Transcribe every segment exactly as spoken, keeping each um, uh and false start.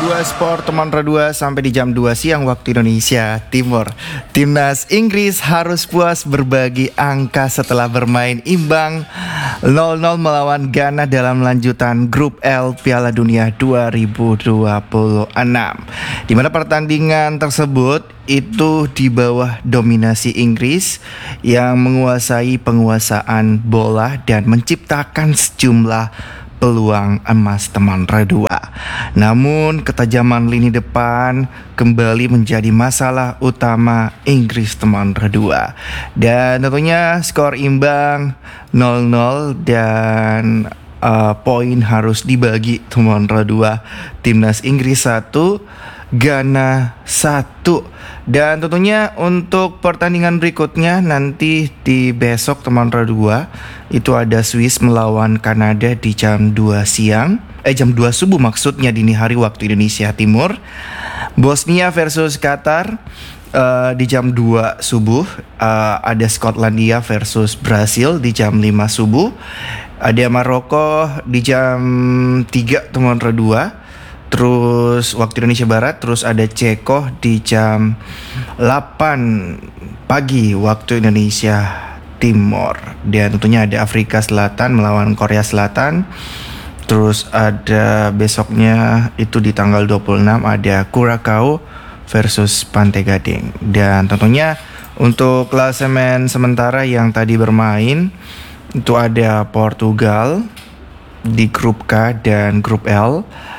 dua Sport teman dua sampai di jam dua siang waktu Indonesia Timur. Timnas Inggris harus puas berbagi angka setelah bermain imbang nol nol melawan Ghana dalam lanjutan grup L Piala Dunia dua ribu dua puluh enam. Di mana pertandingan tersebut itu di bawah dominasi Inggris yang menguasai penguasaan bola dan menciptakan sejumlah peluang emas teman dua. Namun ketajaman lini depan kembali menjadi masalah utama Inggris teman dua. Dan tentunya skor imbang nol nol dan uh, poin harus dibagi teman dua. Timnas Inggris satu, Ghana satu. Dan tentunya untuk pertandingan berikutnya nanti di besok teman dua itu ada Swiss melawan Kanada di jam dua siang. Eh jam dua subuh maksudnya, dini hari waktu Indonesia Timur. Bosnia versus Qatar uh, di jam dua subuh. uh, Ada Skotlandia versus Brasil di jam lima subuh. Ada Maroko di jam tiga teman dua. Terus waktu Indonesia Barat. Terus ada Ceko di jam delapan pagi waktu Indonesia Timur. Dan tentunya ada Afrika Selatan melawan Korea Selatan. Terus ada besoknya itu di tanggal dua puluh enam ada Curaçao versus Pantai Gading. Dan tentunya untuk klasemen sementara yang tadi bermain itu ada Portugal di grup K dan grup L.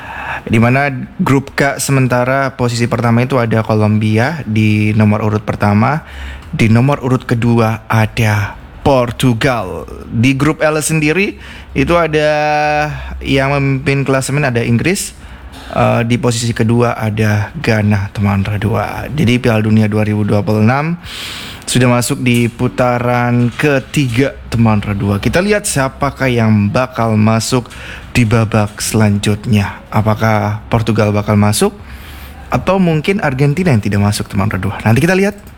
Di mana grup K sementara posisi pertama itu ada Kolombia di nomor urut pertama. Di nomor urut kedua ada Portugal. Di grup L sendiri itu ada yang memimpin klasemen ada Inggris. Uh, di posisi kedua ada Ghana teman dua. Jadi Piala Dunia dua ribu dua puluh enam sudah masuk di putaran ketiga teman dua. Kita lihat siapakah yang bakal masuk di babak selanjutnya. Apakah Portugal bakal masuk atau mungkin Argentina yang tidak masuk teman dua. Nanti kita lihat.